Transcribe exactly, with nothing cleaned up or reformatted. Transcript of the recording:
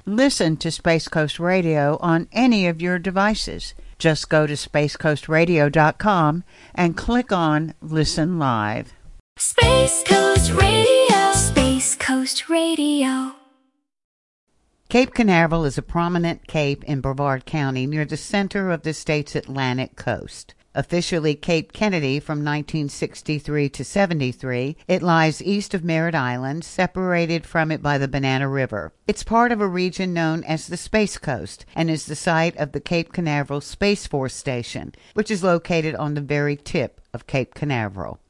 Listen to Space Coast Radio on any of your devices. Just go to space coast radio dot com and click on Listen Live. Space Coast Radio. Space Coast Radio. Cape Canaveral is a prominent cape in Brevard County near the center of the state's Atlantic coast. Officially Cape Kennedy from nineteen sixty-three to seventy-three, it lies east of Merritt Island, separated from it by the Banana River. It's part of a region known as the Space Coast and is the site of the Cape Canaveral Space Force Station, which is located on the very tip of Cape Canaveral.